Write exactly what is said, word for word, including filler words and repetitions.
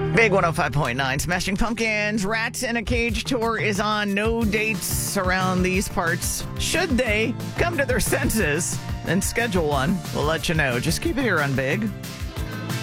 Big one oh five point nine, Smashing Pumpkins, Rats in a Cage tour is on. No dates around these parts. Should they come to their senses and schedule one, we'll let you know. Just keep it here on Big.